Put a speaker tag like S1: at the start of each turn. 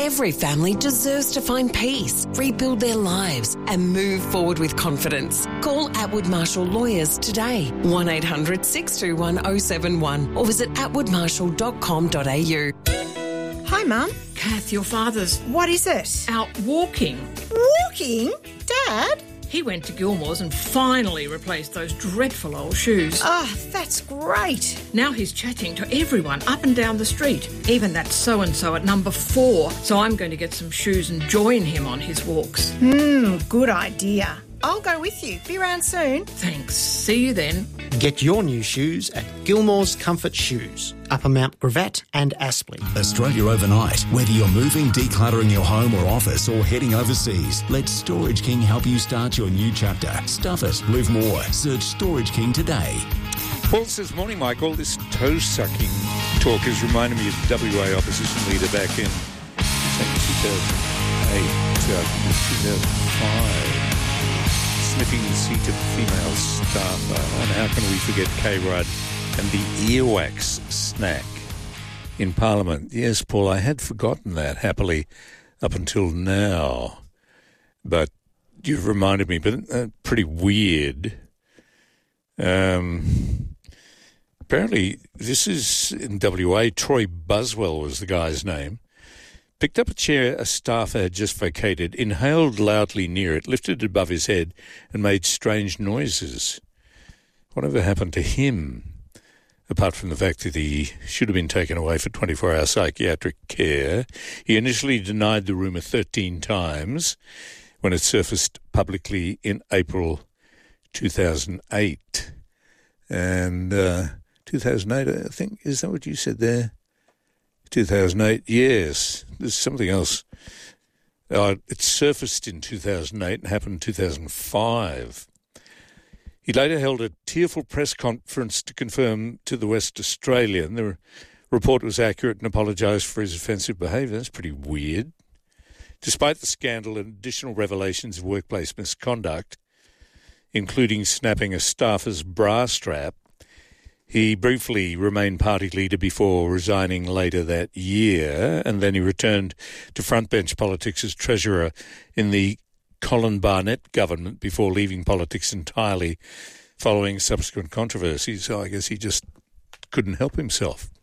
S1: Every family deserves to find peace, rebuild their lives and move forward with confidence. Call Atwood Marshall Lawyers today, 1800 621 071 or visit atwoodmarshall.com.au.
S2: Hi, Mum.
S3: Kath, your father's
S2: What is it?
S3: out walking.
S2: Walking? Dad?
S3: He went to Gilmore's and finally replaced those dreadful old shoes.
S2: Oh, that's great.
S3: Now he's chatting to everyone up and down the street, even that so-and-so at number 4. So I'm going to get some shoes and join him on his walks.
S2: Good idea. I'll go with you. Be around soon.
S3: Thanks. See you then.
S4: Get your new shoes at Gilmore's Comfort Shoes, Upper Mount Gravatt and Aspley.
S5: Australia overnight. Whether you're moving, decluttering your home or office, or heading overseas, let Storage King help you start your new chapter. Stuff it. Live more. Search Storage King today.
S6: Paul says, morning, Michael. This toe-sucking talk has reminded me of the WA opposition leader back in 2008, 2005. Sniffing the seat of a female staffer. And how can we forget K-Rudd and the earwax snack in Parliament? Yes, Paul, I had forgotten that, happily, up until now. But you've reminded me, but pretty weird. Apparently, this is in WA. Troy Buswell was the guy's name. Picked up a chair a staffer had just vacated, inhaled loudly near it, lifted it above his head and made strange noises. Whatever happened to him? Apart from the fact that he should have been taken away for 24-hour psychiatric care, he initially denied the rumour 13 times when it surfaced publicly in April 2008. And 2008, I think, is that what you said there? 2008, yes. There's something else. It surfaced in 2008 and happened in 2005. He later held a tearful press conference to confirm to the West Australian the report was accurate and apologised for his offensive behaviour. That's pretty weird. Despite the scandal and additional revelations of workplace misconduct, including snapping a staffer's bra strap, he briefly remained party leader before resigning later that year, and then he returned to frontbench politics as treasurer in the Colin Barnett government before leaving politics entirely following subsequent controversies. So I guess he just couldn't help himself.